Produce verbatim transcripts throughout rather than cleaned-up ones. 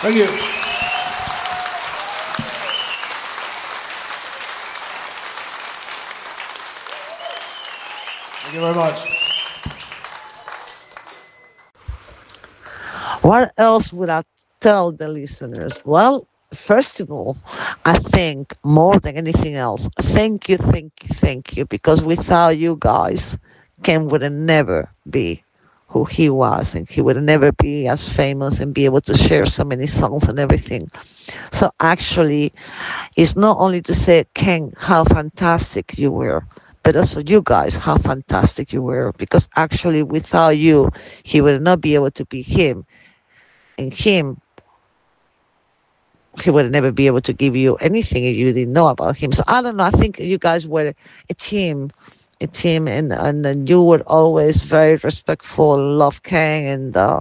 Thank you. Thank you very much. What else would I tell the listeners? Well, first of all, I think more than anything else, thank you, thank you, thank you, because without you guys, Ken would never be who he was, and he would never be as famous and be able to share so many songs and everything. So actually, it's not only to say, Ken, how fantastic you were, but also you guys, how fantastic you were, because actually without you, he would not be able to be him. And him, he would never be able to give you anything if you didn't know about him. So I don't know. I think you guys were a team, a team, and and then you were always very respectful, love Ken, and uh,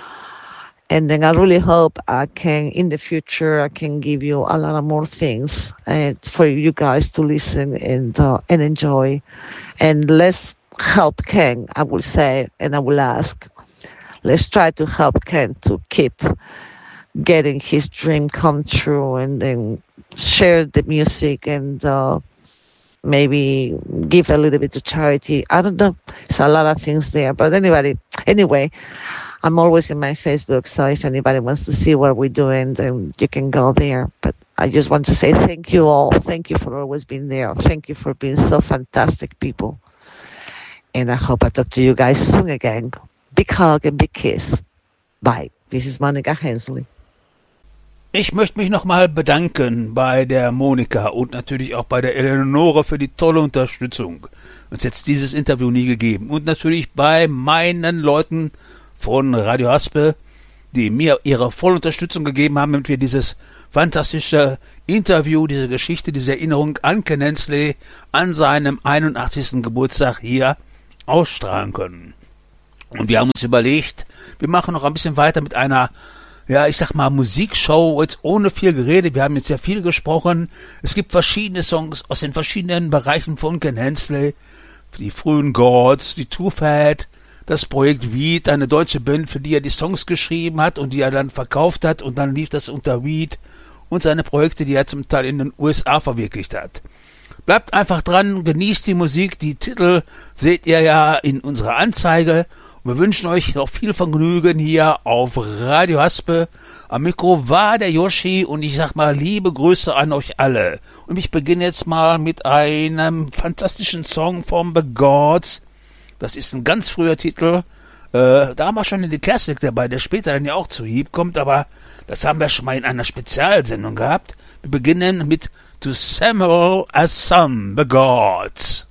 and then I really hope I can in the future I can give you a lot of more things and for you guys to listen and uh, and enjoy, and let's help Ken. I will say, and I will ask. Let's try to help Ken to keep getting his dream come true, and then share the music and uh, maybe give a little bit to charity. I don't know. It's a lot of things there. But anybody, anyway, I'm always in my Facebook. So if anybody wants to see what we're doing, then you can go there. But I just want to say thank you all. Thank you for always being there. Thank you for being so fantastic people. And I hope I talk to you guys soon again. Big hug and big kiss. Bye. This is Monika Hensley. Ich möchte mich nochmal bedanken bei der Monika und natürlich auch bei der Eleonore für die tolle Unterstützung. Uns hätte dieses Interview nie gegeben. Und natürlich bei meinen Leuten von Radio Haspe, die mir ihre volle Unterstützung gegeben haben, damit wir dieses fantastische Interview, diese Geschichte, diese Erinnerung an Ken Hensley an seinem einundachtzigsten Geburtstag hier ausstrahlen können. Und wir haben uns überlegt, wir machen noch ein bisschen weiter mit einer, ja, ich sag mal, Musikshow, jetzt ohne viel Gerede. Wir haben jetzt sehr viel gesprochen. Es gibt verschiedene Songs aus den verschiedenen Bereichen von Ken Hensley. Die frühen Gods, die Too Fat, das Projekt Weed, eine deutsche Band, für die er die Songs geschrieben hat und die er dann verkauft hat. Und dann lief das unter Weed und seine Projekte, die er zum Teil in den U S A verwirklicht hat. Bleibt einfach dran, genießt die Musik. Die Titel seht ihr ja in unserer Anzeige. Wir wünschen euch noch viel Vergnügen hier auf Radio Haspe. Am Mikro war der Yoshi und ich sag mal liebe Grüße an euch alle. Und ich beginne jetzt mal mit einem fantastischen Song von The Gods. Das ist ein ganz früher Titel. Äh, da haben wir schon den Classic dabei, der später dann ja auch zu Heap kommt, aber das haben wir schon mal in einer Spezialsendung gehabt. Wir beginnen mit To Samuel as Son, The Gods.